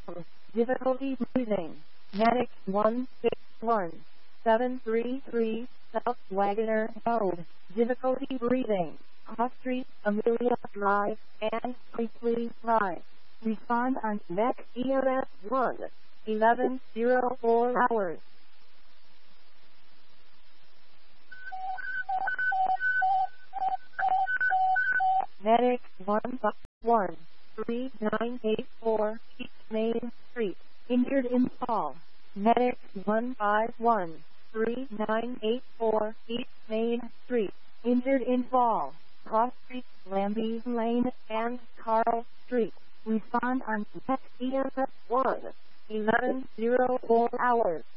Difficulty breathing. Medic 161-733, South Wagoner Road. Difficulty breathing. Cross Street, Amelia Drive, and Priestley Drive. Respond on MEC EMS 1-1104 hours. Medic 151-3984, East Main Street. Injured in fall. Medic 151-3984, East Main Street. Injured in fall. Cross Street, Lambie Lane, and Carl Street. Respond on MEC EMS 1-1104 hours.